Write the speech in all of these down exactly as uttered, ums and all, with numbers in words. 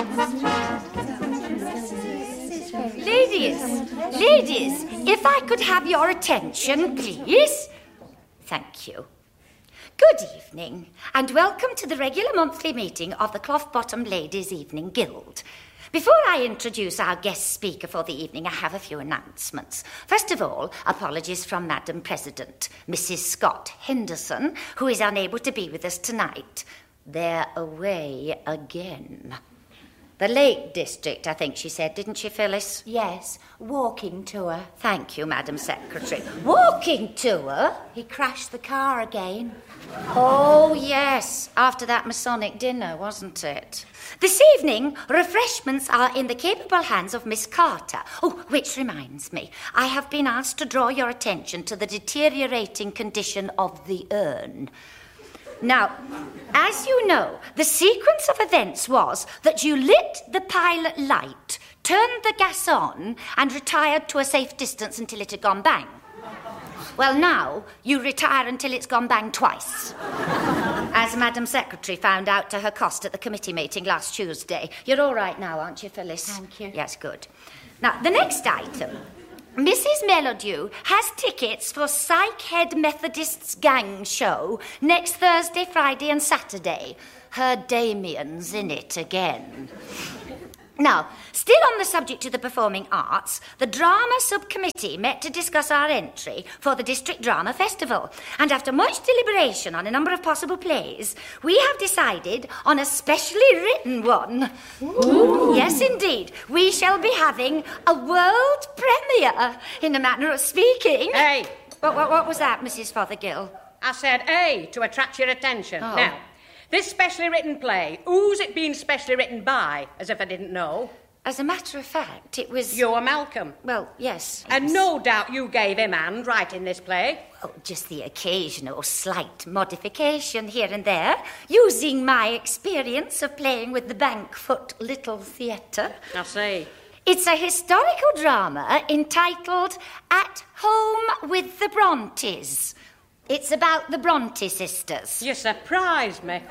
Ladies, ladies, if I could have your attention, please. Thank you. Good evening, and welcome to the regular monthly meeting of the Clough Bottom Ladies' Evening Guild. Before I introduce our guest speaker for the evening, I have a few announcements. First of all, apologies from Madam President, Missus Scott Henderson, who is unable to be with us tonight. They're away again. The Lake District, I think she said, didn't she, Phyllis? Yes, walking tour. Thank you, Madam Secretary. Walking tour? He crashed the car again. Oh, yes, after that Masonic dinner, wasn't it? This evening, refreshments are in the capable hands of Miss Carter. Oh, which reminds me, I have been asked to draw your attention to the deteriorating condition of the urn. Now, as you know, the sequence of events was that you lit the pilot light, turned the gas on, and retired to a safe distance until it had gone bang. Well, now, you retire until it's gone bang twice. As Madam Secretary found out to her cost at the committee meeting last Tuesday. You're all right now, aren't you, Phyllis? Thank you. Yes, good. Now, the next item. Missus Melodew has tickets for Psychead Methodists Gang Show next Thursday, Friday and Saturday. Her Damien's in it again. Now, still on the subject of the performing arts, the drama subcommittee met to discuss our entry for the District Drama Festival. And after much deliberation on a number of possible plays, we have decided on a specially written one. Ooh. Yes, indeed. We shall be having a world premiere, in a manner of speaking. Hey! What, what, what was that, Missus Fothergill? I said hey to attract your attention. Oh. Now, this specially written play, who's it been specially written by, as if I didn't know? As a matter of fact, it was... You're Malcolm. Well, yes. And yes. no doubt you gave him hand writing this play. Well, just the occasional slight modification here and there, using my experience of playing with the Bankfoot Little Theatre. I see. It's a historical drama entitled At Home with the Brontes. It's about the Bronte sisters. You surprised me.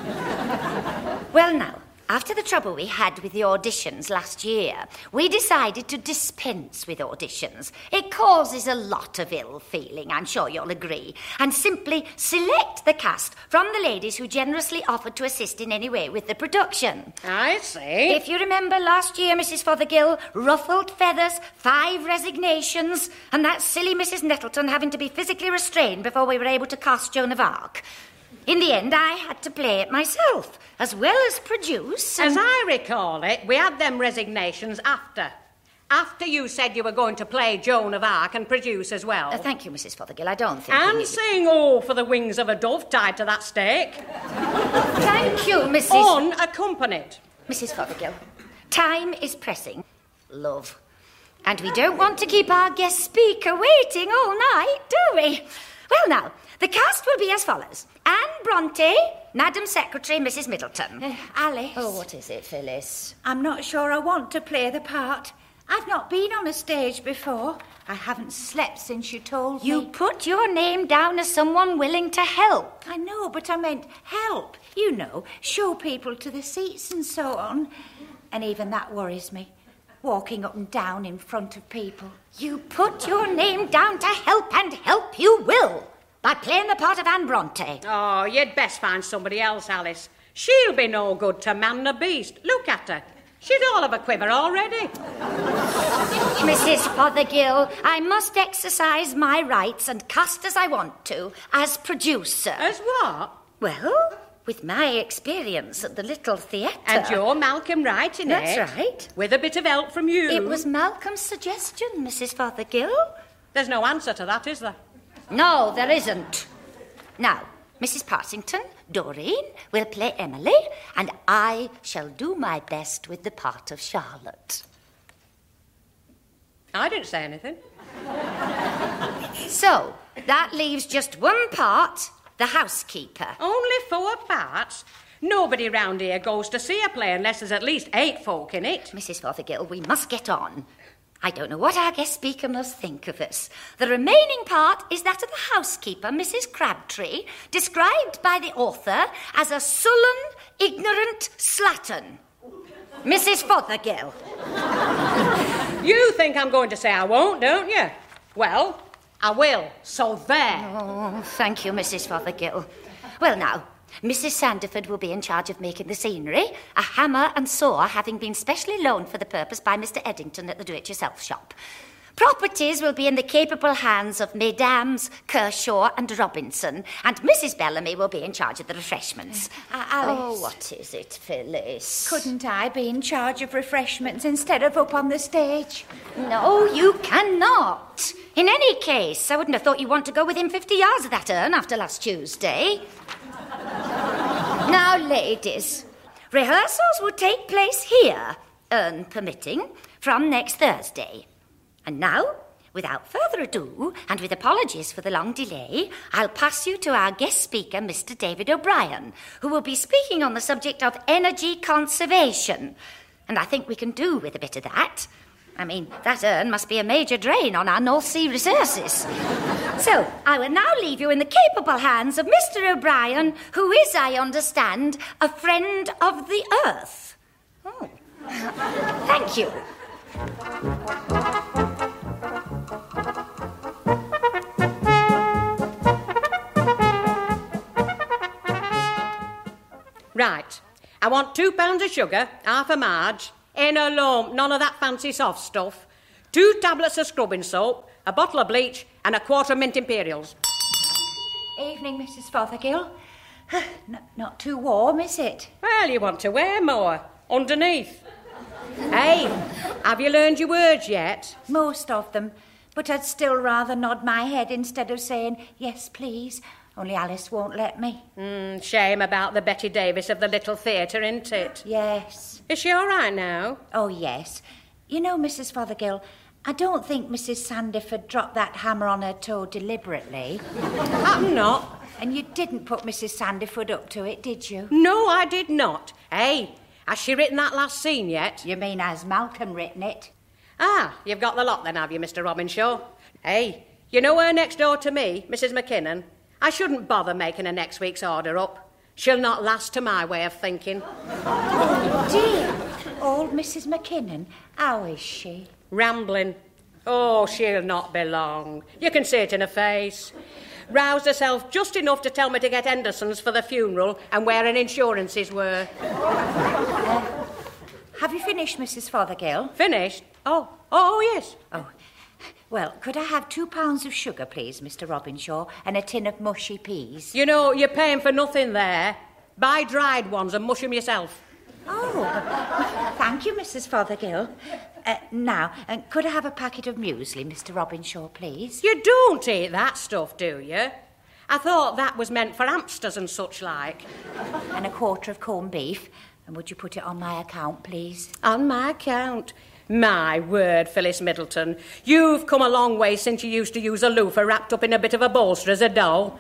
Well, now, after the trouble we had with the auditions last year, we decided to dispense with auditions. It causes a lot of ill feeling, I'm sure you'll agree, and simply select the cast from the ladies who generously offered to assist in any way with the production. I see. If you remember last year, Missus Fothergill, ruffled feathers, five resignations, and that silly Missus Nettleton having to be physically restrained before we were able to cast Joan of Arc. In the end, I had to play it myself, as well as produce. And... As I recall it, we had them resignations after. After you said you were going to play Joan of Arc and produce as well. Uh, thank you, Missus Fothergill. I don't think... And we... sing "Oh, for the wings of a dove" tied to that stake. Thank you, Missus Unaccompanied. Missus Fothergill, time is pressing. Love. And we don't want to keep our guest speaker waiting all night, do we? Well, now, the cast will be as follows. Anne Bronte, Madam Secretary, Missus Middleton. Uh, Alice. Oh, what is it, Phyllis? I'm not sure I want to play the part. I've not been on a stage before. I haven't slept since you told You me. put your name down as someone willing to help. I know, but I meant help. You know, show people to the seats and so on. And even that worries me. Walking up and down in front of people. You put your name down to help, and help you will, by playing the part of Anne Bronte. Oh, you'd best find somebody else, Alice. She'll be no good to man the beast. Look at her. She's all of a quiver already. Missus Fothergill, I must exercise my rights and cast as I want to, as producer. As what? Well, with my experience at the Little Theatre. And you're Malcolm writing it. That's right. With a bit of help from you. It was Malcolm's suggestion, Missus Fothergill. There's no answer to that, is there? No, there isn't. Now, Missus Parsington, Doreen will play Emily, and I shall do my best with the part of Charlotte. I didn't say anything. So, that leaves just one part, the housekeeper. Only four parts? Nobody round here goes to see a play unless there's at least eight folk in it. Missus Fothergill, we must get on. I don't know what our guest speaker must think of us. The remaining part is that of the housekeeper, Missus Crabtree, described by the author as a sullen, ignorant slattern. Missus Fothergill. You think I'm going to say I won't, don't you? Well, I will, so there. Oh, thank you, Missus Fothergill. Well, now, Missus Sandiford will be in charge of making the scenery, a hammer and saw having been specially loaned for the purpose by Mister Eddington at the do-it-yourself shop. Properties will be in the capable hands of Mesdames Kershaw and Robinson, and Missus Bellamy will be in charge of the refreshments. Uh, Alice. Oh, what is it, Phyllis? Couldn't I be in charge of refreshments instead of up on the stage? No, you cannot. In any case, I wouldn't have thought you want to go within fifty yards of that urn after last Tuesday. Now, ladies, rehearsals will take place here, urn permitting, from next Thursday. And now, without further ado, and with apologies for the long delay, I'll pass you to our guest speaker, Mister David O'Brien, who will be speaking on the subject of energy conservation. And I think we can do with a bit of that. I mean, that urn must be a major drain on our North Sea resources. So, I will now leave you in the capable hands of Mister O'Brien, who is, I understand, a friend of the earth. Oh. Thank you. Right. I want two pounds of sugar, half a marge, in a lump, none of that fancy soft stuff, two tablets of scrubbing soap, a bottle of bleach, and a quarter of mint imperials. Evening, Missus Fothergill. not, not too warm, is it? Well, you want to wear more, underneath. Hey, have you learned your words yet? Most of them, but I'd still rather nod my head instead of saying, yes, please. Only Alice won't let me. Mm, shame about the Betty Davis of the little theatre, isn't it? Yes. Is she all right now? Oh, yes. You know, Missus Fothergill, I don't think Missus Sandiford dropped that hammer on her toe deliberately. I'm not. And you didn't put Missus Sandiford up to it, did you? No, I did not. Hey, has she written that last scene yet? You mean has Malcolm written it? Ah, you've got the lot then, have you, Mister Robinshaw? Hey, you know her next door to me, Missus McKinnon? I shouldn't bother making her next week's order up. She'll not last to my way of thinking. Oh, dear. Old Missus McKinnon, how is she? Rambling. Oh, she'll not be long. You can see it in her face. Roused herself just enough to tell me to get Henderson's for the funeral and where an insurances were. Uh, have you finished, Missus Fothergill? Finished? Oh, oh, yes. Oh, well, could I have two pounds of sugar, please, Mister Robinshaw, and a tin of mushy peas? You know, you're paying for nothing there. Buy dried ones and mush them yourself. Oh, thank you, Missus Fothergill. Uh, now, uh, could I have a packet of muesli, Mister Robinshaw, please? You don't eat that stuff, do you? I thought that was meant for hamsters and such like. And a quarter of corned beef. And would you put it on my account, please? On my account? My word, Phyllis Middleton, you've come a long way since you used to use a loofah wrapped up in a bit of a bolster as a doll.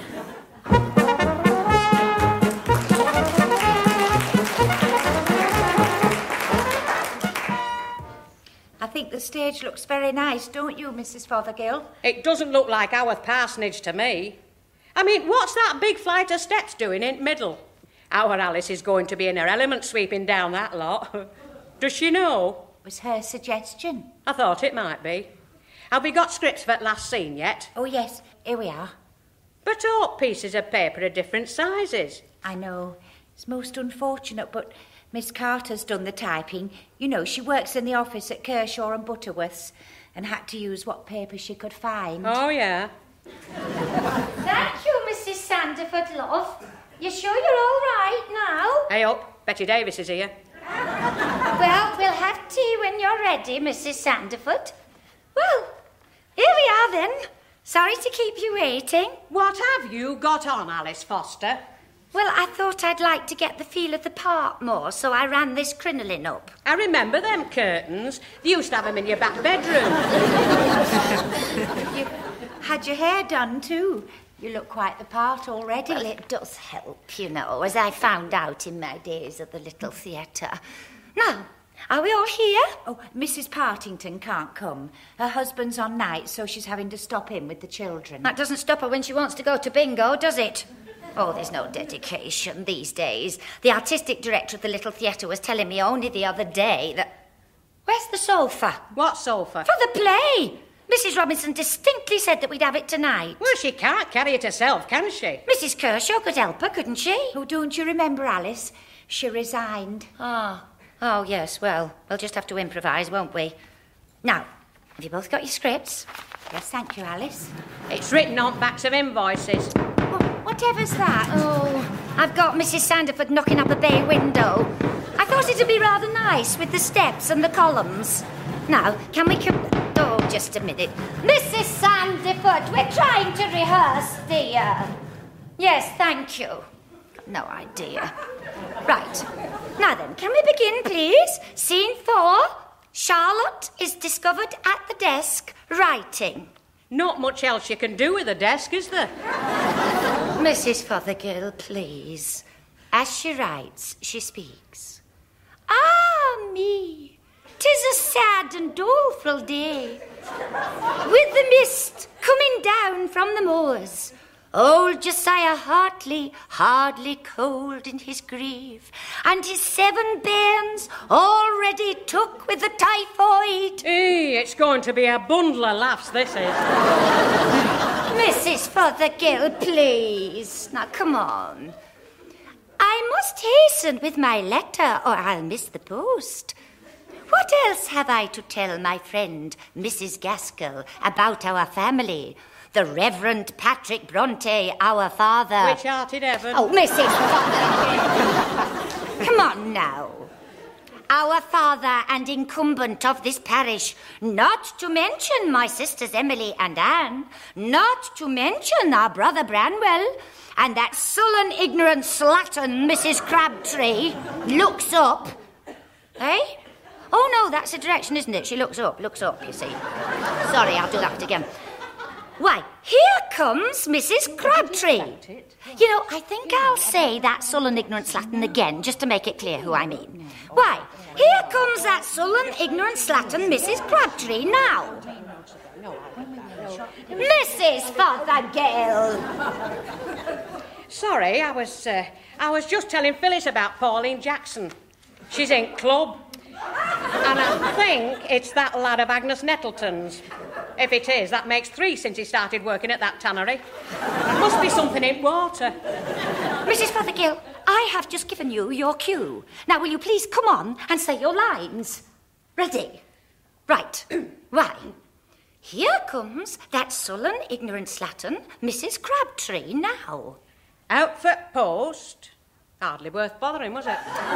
I think the stage looks very nice, don't you, Missus Fothergill? It doesn't look like Haworth Parsonage to me. I mean, what's that big flight of steps doing in the middle? Our Alice is going to be in her element sweeping down that lot. Does she know? It was her suggestion. I thought it might be. Have we got scripts for that last scene yet? Oh, yes, here we are. But all pieces of paper are different sizes. I know. It's most unfortunate, but Miss Carter's done the typing. You know, she works in the office at Kershaw and Butterworth's and had to use what paper she could find. Oh, yeah. Thank you, Missus Sandiford, love. You sure you're all right now? Hey up, Betty Davis is here. Well, we'll have tea when you're ready, Missus Sandiford. Well, here we are then. Sorry to keep you waiting. What have you got on, Alice Foster? Well, I thought I'd like to get the feel of the part more, so I ran this crinoline up. I remember them curtains. You used to have them in your back bedroom. You had your hair done too. You look quite the part already. Well, it does help, you know, as I found out in my days at the little theatre. Now, are we all here? Oh, Missus Partington can't come. Her husband's on night, so she's having to stop in with the children. That doesn't stop her when she wants to go to bingo, does it? Oh, there's no dedication these days. The artistic director of the Little Theatre was telling me only the other day that... Where's the sofa? What sofa? For the play. Missus Robinson distinctly said that we'd have it tonight. Well, she can't carry it herself, can she? Missus Kershaw could help her, couldn't she? Oh, don't you remember, Alice? She resigned. Ah. Oh. oh, yes, well, we'll just have to improvise, won't we? Now, have you both got your scripts? Yes, thank you, Alice. It's written on backs of invoices. Well, whatever's that? Oh, I've got Missus Sanderford knocking up a bay window. I thought it'd be rather nice with the steps and the columns. Now, can we... Com- oh, just a minute. Missus Sanderford, we're trying to rehearse, dear. Yes, thank you. No idea. Right. Now then, can we begin, please? Scene four. Charlotte is discovered at the desk writing. Not much else you can do with a desk, is there? Missus Fothergill, please. As she writes, she speaks. Ah, me. 'Tis a sad and doleful day, with the mist coming down from the moors. Old Josiah Hartley, hardly cold in his grief, and his seven bairns already took with the typhoid. Hey, it's going to be a bundle of laughs, this is. Missus Fothergill, please. Now, come on. I must hasten with my letter, or I'll miss the post. What else have I to tell my friend, Missus Gaskell, about our family? The Reverend Patrick Bronte, our father. Which hearted heaven? Oh, Missus Fothergill. Come on now. Our father and incumbent of this parish, not to mention my sisters Emily and Anne, not to mention our brother Branwell, and that sullen, ignorant slattern, Missus Crabtree, looks up. Eh? Oh, no, that's the direction, isn't it? She looks up, looks up, you see. Sorry, I'll do that again. Why, here comes Missus Crabtree. You know, I think I'll say that sullen, ignorant slattern again, just to make it clear who I mean. Why, here comes that sullen, ignorant slattern, Missus Crabtree, now. Missus Fothergill. Sorry, I was, uh, I was just telling Phyllis about Pauline Jackson. She's in club. And I think it's that lad of Agnes Nettleton's. If it is, that makes three since he started working at that tannery. Must be something in water. Missus Fothergill, I have just given you your cue. Now, will you please come on and say your lines? Ready? Right. Why? Here comes that sullen, ignorant slattern, Missus Crabtree, now. Outfit post. Hardly worth bothering, was it?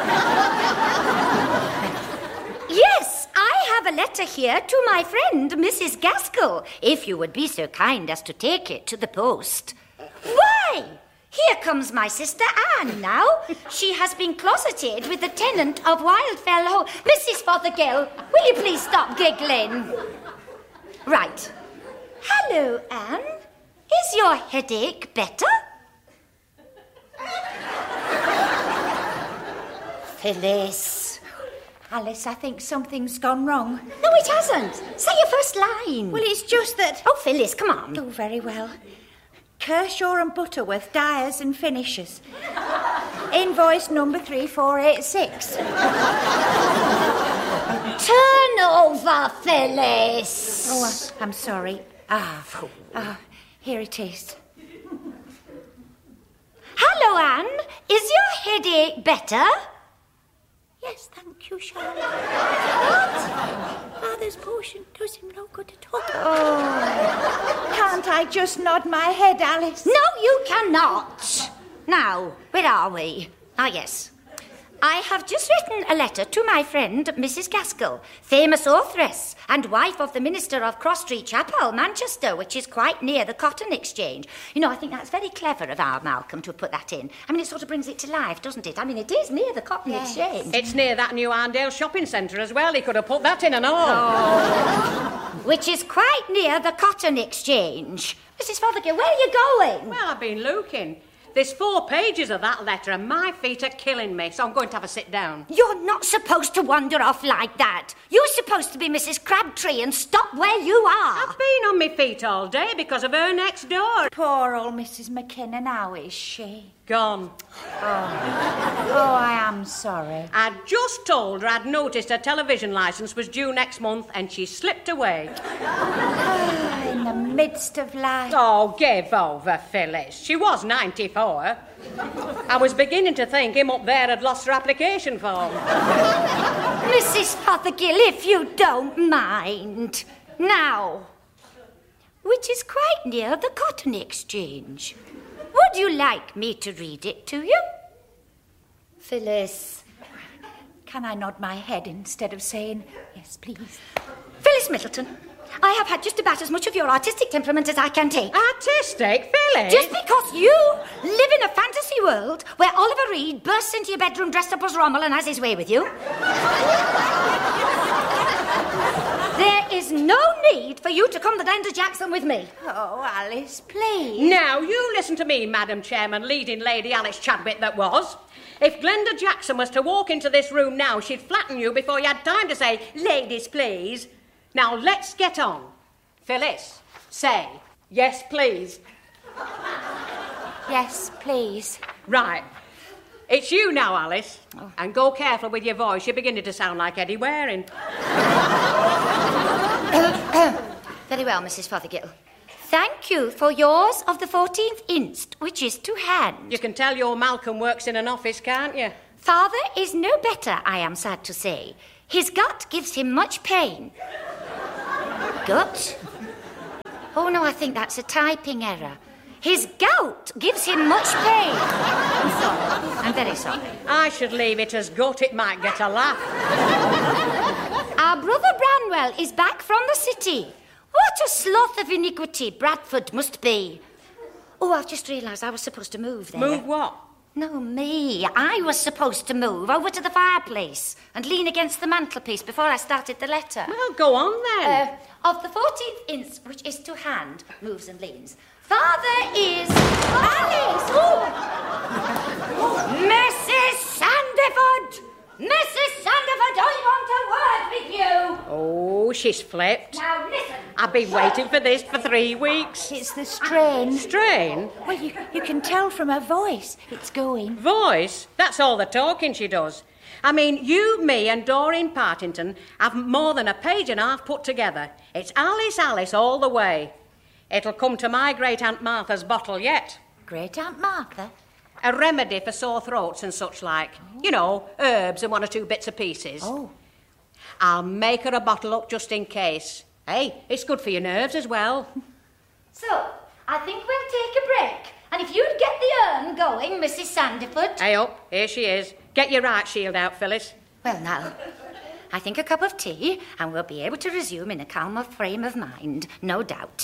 Yes, I have a letter here to my friend, Missus Gaskell, if you would be so kind as to take it to the post. Why, here comes my sister Anne now. She has been closeted with the tenant of Wildfell Hall. Missus Fothergill, will you please stop giggling? Right. Hello, Anne. Is your headache better? Phyllis. Alice, I think something's gone wrong. No, it hasn't. Say your first line. Well, it's just that... Oh, Phyllis, come on. Oh, very well. Kershaw and Butterworth, dyers and finishers. Invoice number three four eight six. Turn over, Phyllis. Oh, uh, I'm sorry. Ah, ah, here it is. Hello, Anne. Is your headache better? Yes, thank you, Charlotte. What? Father's potion does him no good at all. Oh. Can't I just nod my head, Alice? No, you cannot. Now, where are we? Ah, yes. I have just written a letter to my friend, Missus Gaskell, famous authoress and wife of the minister of Cross Street Chapel, Manchester, which is quite near the Cotton Exchange. You know, I think that's very clever of our Malcolm to have put that in. I mean, it sort of brings it to life, doesn't it? I mean, it is near the Cotton yes. Exchange. It's near that new Arndale shopping centre as well. He could have put that in and all. Oh. Which is quite near the Cotton Exchange. Missus Fothergill, where are you going? Well, I've been looking. there's four pages of that letter and my feet are killing me, so I'm going to have a sit down. You're not supposed to wander off like that. You're supposed to be Missus Crabtree and stop where you are. I've been on my feet all day because of her next door. Poor old Missus McKinnon, how is she? Gone. Oh, oh I am sorry. I'd just told her I'd noticed her television licence was due next month and she slipped away. In the midst of life. Oh, give over, Phyllis. She was ninety-four. I was beginning to think him up there had lost her application form. Missus Fothergill, if you don't mind. Now, which is quite near the Cotton Exchange. Would you like me to read it to you? Phyllis. Can I nod my head instead of saying, yes, please? Phyllis Middleton, I have had just about as much of your artistic temperament as I can take. Artistic, Phyllis? Just because you live in a fantasy world where Oliver Reed bursts into your bedroom dressed up as Rommel and has his way with you. There is no need for you to come to Glenda Jackson with me. Oh, Alice, please. Now, you listen to me, Madam Chairman, leading Lady Alice Chadwick that was. If Glenda Jackson was to walk into this room now, she'd flatten you before you had time to say, ladies, please. Now, let's get on. Phyllis, say, yes, please. Yes, please. Right. It's you now, Alice. Oh. And go careful with your voice. You're beginning to sound like Eddie Waring. Very well, Missus Fothergill. Thank you for yours of the fourteenth inst, which is to hand. You can tell your Malcolm works in an office, can't you? Father is no better, I am sad to say. His gut gives him much pain. Gut? Oh, no, I think that's a typing error. His gout gives him much pain. I'm sorry. I'm very sorry. I should leave it as gut. It might get a laugh. Our brother Branwell is back from the city. What a sloth of iniquity Bradford must be. Oh, I've just realised I was supposed to move there. Move what? No, me. I was supposed to move over to the fireplace and lean against the mantelpiece before I started the letter. Well, go on then. Uh, of the fourteenth inst, which is to hand, moves and leans. Father is... Alice! Oh. Missus Sandiford! Missus Sandiford, I want a word with you! Oh, she's flipped. Now listen. I've been waiting for this for three weeks. It's the strain. Strain? Well, you, you can tell from her voice. It's going. Voice? That's all the talking she does. I mean, you, me and Doreen Partington have more than a page and a half put together. It's Alice, Alice all the way. It'll come to my great-aunt Martha's bottle yet. Great-aunt Martha? A remedy for sore throats and such like. Oh. You know, herbs and one or two bits of pieces. Oh. I'll make her a bottle up just in case. Hey, it's good for your nerves as well. So, I think we'll take a break. And if you'd get the urn going, Missus Sandiford... Hey up, here she is. Get your right shield out, Phyllis. Well, now, I think a cup of tea, and we'll be able to resume in a calmer frame of mind, no doubt.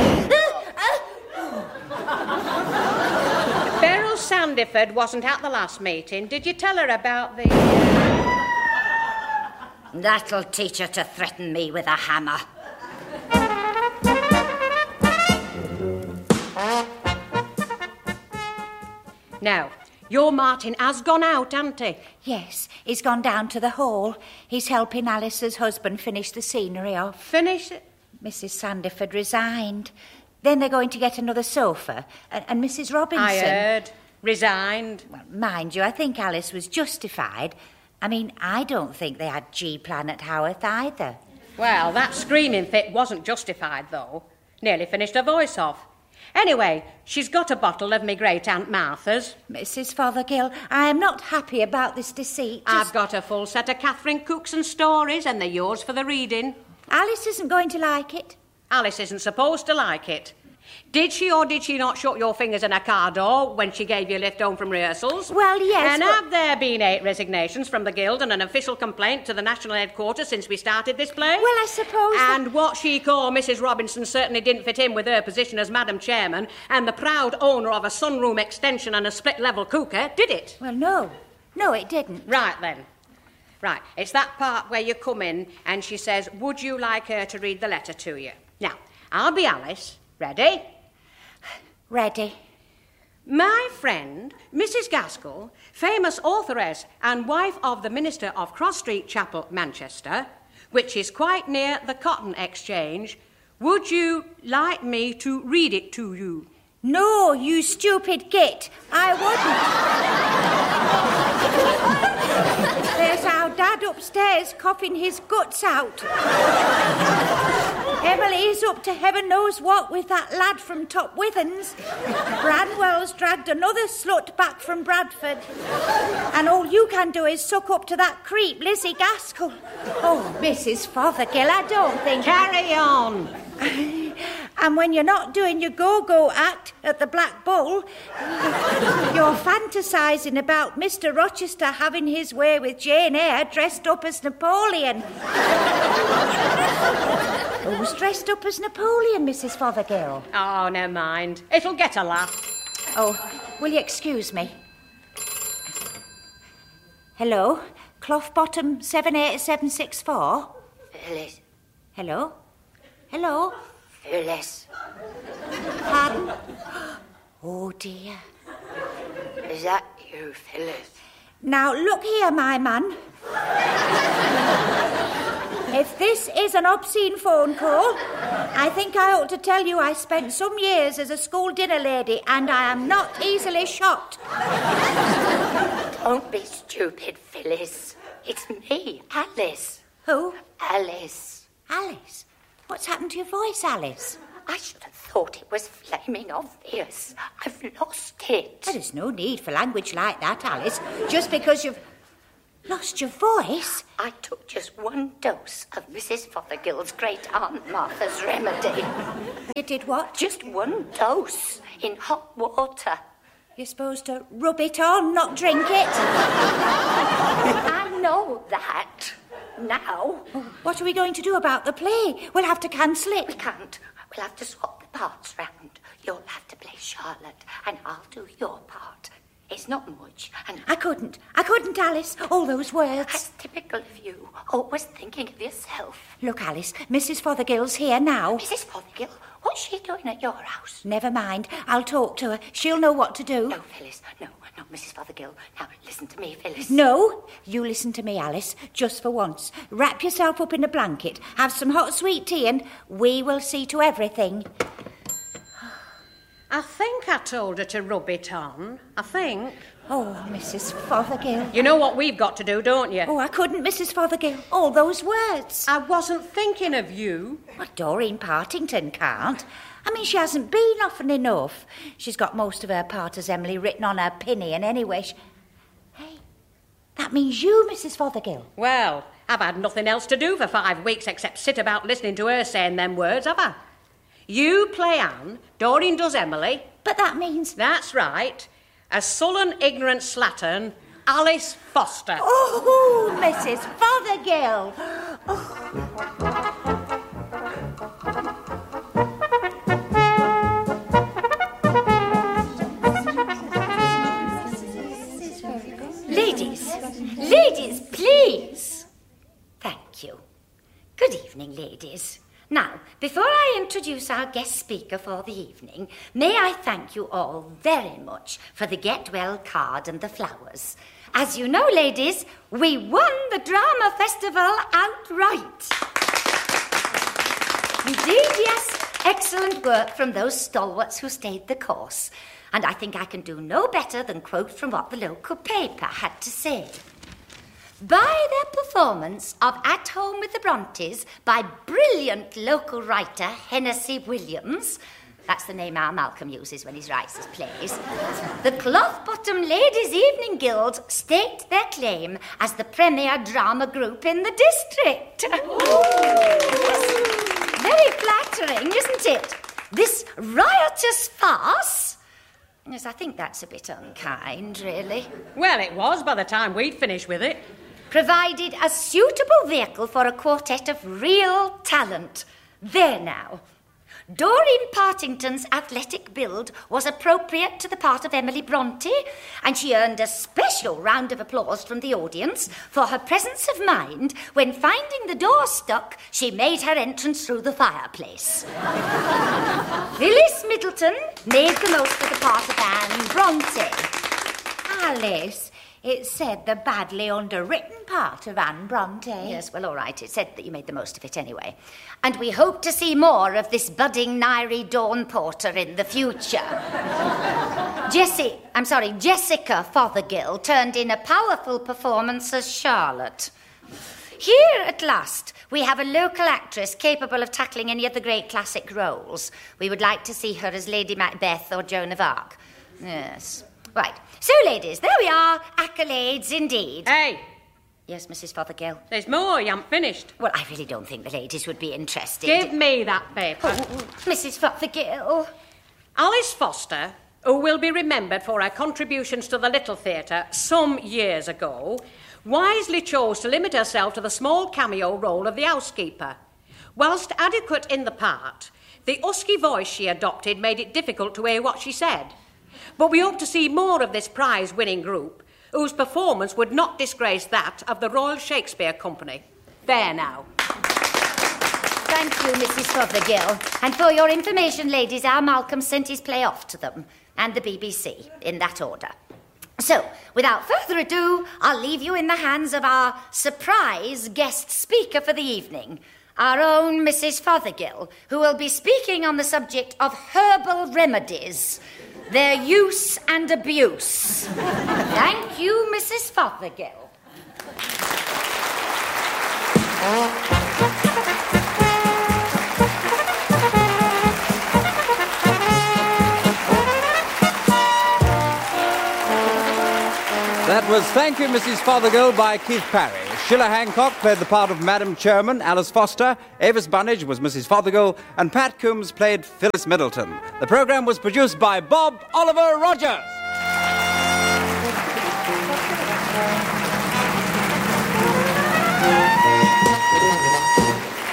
Beryl Sandiford wasn't at the last meeting. Did you tell her about the... That'll teach her to threaten me with a hammer. Now, your Martin has gone out, hasn't he? Yes, he's gone down to the hall. He's helping Alice's husband finish the scenery off. Finish it? Missus Sandiford resigned. Then they're going to get another sofa. And, and Missus Robinson... I heard. Resigned. Well, mind you, I think Alice was justified. I mean, I don't think they had G-plan at Haworth either. Well, that screaming fit wasn't justified, though. Nearly finished her voice off. Anyway, she's got a bottle of me great-aunt Martha's. Missus Fothergill, I am not happy about this deceit. Just... I've got a full set of Catherine Cookson stories, and they're yours for the reading. Alice isn't going to like it. Alice isn't supposed to like it. Did she or did she not shut your fingers in a car door when she gave you a lift home from rehearsals? Well, yes, And but... have there been eight resignations from the Guild and an official complaint to the national headquarters since we started this play? Well, I suppose... And that... what she called Missus Robinson certainly didn't fit in with her position as Madam Chairman and the proud owner of a sunroom extension and a split-level cooker, did it? Well, no. No, it didn't. Right, then. Right, it's that part where you come in and she says, would you like her to read the letter to you? Now, I'll be Alice. Ready? Ready. My friend, Missus Gaskell, famous authoress and wife of the minister of Cross Street Chapel, Manchester, which is quite near the Cotton Exchange, would you like me to read it to you? No, you stupid git. I wouldn't. There's our dad upstairs coughing his guts out. Emily's up to heaven knows what with that lad from Top Withens. Branwell's dragged another slut back from Bradford. And all you can do is suck up to that creep, Lizzie Gaskell. Oh, Missus Fothergill, I don't think... Carry on. And when you're not doing your go-go act at the Black Bull, you're fantasising about Mister Rochester having his way with Jane Eyre dressed up as Napoleon. Who's dressed up as Napoleon, Missus Fothergill? Oh, never mind. It'll get a laugh. Oh, will you excuse me? Hello? Cloth Bottom seven eight seven six four? Phyllis. Hello? Hello? Phyllis. Pardon? Oh, dear. Is that you, Phyllis? Now, look here, my man. If this is an obscene phone call, I think I ought to tell you I spent some years as a school dinner lady and I am not easily shocked. Don't be stupid, Phyllis. It's me, Alice. Who? Alice. Alice? What's happened to your voice, Alice? I should have thought it was flaming obvious. I've lost it. There's no need for language like that, Alice. Just because you've lost your voice. I took just one dose of Missus Fothergill's great-aunt Martha's remedy. You did what? Just one dose in hot water. You're supposed to rub it on, not drink it. I know that. Now. Oh, what are we going to do about the play? We'll have to cancel it. We can't. We'll have to swap the parts round. You'll have to play Charlotte, and I'll do your part. It's not much, and... I couldn't. I couldn't, Alice. All those words. That's typical of you. Always thinking of yourself. Look, Alice, Missus Fothergill's here now. Missus Fothergill? What's she doing at your house? Never mind. I'll talk to her. She'll know what to do. No, Phyllis. No, no, Missus Fothergill. Now, listen to me, Phyllis. No. You listen to me, Alice, just for once. Wrap yourself up in a blanket, have some hot sweet tea, and we will see to everything. I think I told her to rub it on. I think. Oh, Missus Fothergill. You know what we've got to do, don't you? Oh, I couldn't, Missus Fothergill. All those words. I wasn't thinking of you. Well, Doreen Partington can't. I mean, she hasn't been often enough. She's got most of her part as Emily written on her pinion anyway. She... Hey, that means you, Missus Fothergill. Well, I've had nothing else to do for five weeks except sit about listening to her saying them words, have I? You play Anne, Doreen does Emily. But that means... That's right. A sullen, ignorant slattern, Alice Foster. Oh, Missus Fothergill. Oh. Ladies, ladies, please. Thank you. Good evening, ladies. Now, before I introduce our guest speaker for the evening, may I thank you all very much for the Get Well card and the flowers. As you know, ladies, we won the Drama Festival outright. Indeed, yes, excellent work from those stalwarts who stayed the course. And I think I can do no better than quote from what the local paper had to say. By their performance of At Home with the Brontes by brilliant local writer Hennessy Williams, that's the name our Malcolm uses when he writes his plays, the Cloth Bottom Ladies' Evening Guild state their claim as the premier drama group in the district. Yes, very flattering, isn't it? This riotous farce... Yes, I think that's a bit unkind, really. Well, it was by the time we'd finished with it. Provided a suitable vehicle for a quartet of real talent. There now. Doreen Partington's athletic build was appropriate to the part of Emily Bronte, and she earned a special round of applause from the audience for her presence of mind when, finding the door stuck, she made her entrance through the fireplace. Phyllis Middleton made the most of the part of Anne Bronte. Alice, it said the badly underwritten part of Anne Bronte. Yes, well, all right. It said that you made the most of it anyway. And we hope to see more of this budding Nairi Dawn Porter in the future. Jessie, I'm sorry, Jessica Fothergill turned in a powerful performance as Charlotte. Here, at last, we have a local actress capable of tackling any of the great classic roles. We would like to see her as Lady Macbeth or Joan of Arc. Yes. Right. So, ladies, there we are. Accolades indeed. Hey! Yes, Missus Fothergill? There's more, you haven't finished. Well, I really don't think the ladies would be interested. Give me that paper. Oh, Missus Fothergill. Alice Foster, who will be remembered for her contributions to the Little Theatre some years ago, wisely chose to limit herself to the small cameo role of the housekeeper. Whilst adequate in the part, the husky voice she adopted made it difficult to hear what she said. But we hope to see more of this prize-winning group, whose performance would not disgrace that of the Royal Shakespeare Company. There now. Thank you, Missus Fothergill. And for your information, ladies, our Malcolm sent his play off to them, and the B B C, in that order. So, without further ado, I'll leave you in the hands of our surprise guest speaker for the evening, our own Missus Fothergill, who will be speaking on the subject of herbal remedies, their use and abuse. Thank you, Missus Fothergill. That was Thank You, Missus Fothergill by Keith Parry. Sheila Hancock played the part of Madam Chairman, Alice Foster, Avis Bunnage was Missus Fothergill, and Pat Coombs played Phyllis Middleton. The programme was produced by Bob Oliver Rogers.